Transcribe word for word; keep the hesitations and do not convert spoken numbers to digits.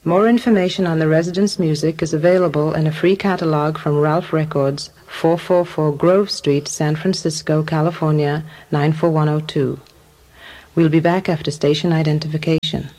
More information on the residence music is available in a free catalog from Ralph Records, four forty-four Grove Street, San Francisco, California, nine four one oh two. We'll be back after station identification.